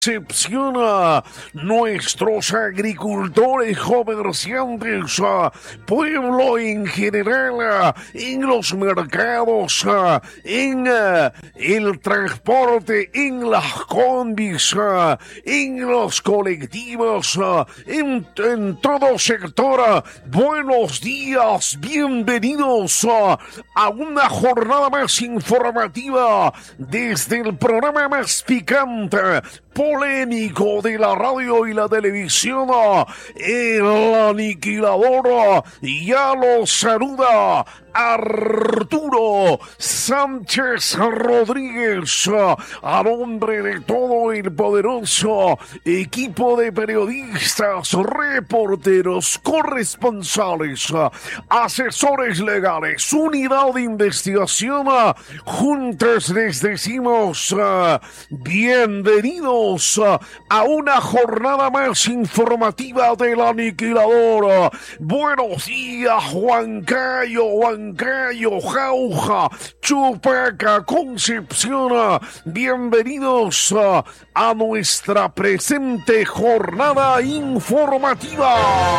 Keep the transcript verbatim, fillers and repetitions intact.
Decepciona nuestros agricultores, comerciantes, pueblo en general, en los mercados, en el transporte, en las combis, en los colectivos, en, en todo sector. Buenos días, bienvenidos a una jornada más informativa desde el programa más picante, polémico de la radio y la televisión, el aniquilador. Ya lo saluda Arturo Sánchez Rodríguez, a nombre de todo el poderoso equipo de periodistas, reporteros, corresponsales, asesores legales, unidad de investigación. Juntos les decimos uh, bienvenidos uh, a una jornada más informativa del aniquilador. Buenos días, Huancayo, Huancayo, Jauja, Chupaca, Concepción. Bienvenidos uh, a nuestra presente jornada informativa.